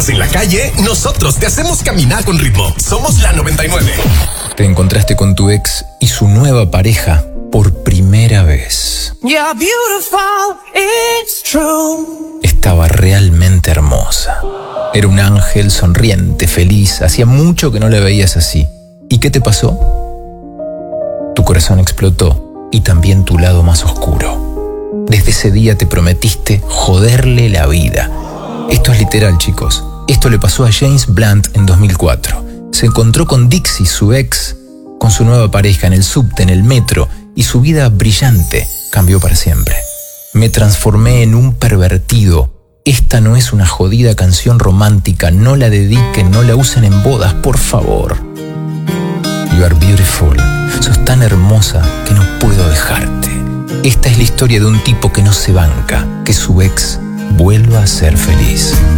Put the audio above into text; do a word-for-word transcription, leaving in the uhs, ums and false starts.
en la calle, nosotros te hacemos caminar con ritmo. Somos la noventa y nueve. Te encontraste con tu ex y su nueva pareja por primera vez. You're beautiful, it's true. Estaba realmente hermosa. Era un ángel sonriente, feliz. Hacía mucho que no la veías así. ¿Y qué te pasó? Tu corazón explotó y también tu lado más oscuro. Desde ese día te prometiste joderle la vida. Esto es literal, chicos. Esto le pasó a James Blunt en dos mil cuatro. Se encontró con Dixie, su ex, con su nueva pareja en el subte, en el metro, y su vida brillante cambió para siempre. Me transformé en un pervertido. Esta no es una jodida canción romántica. No la dediquen, no la usen en bodas, por favor. You are beautiful. Sos tan hermosa que no puedo dejarte. Esta es la historia de un tipo que no se banca que su ex vuelva a ser feliz.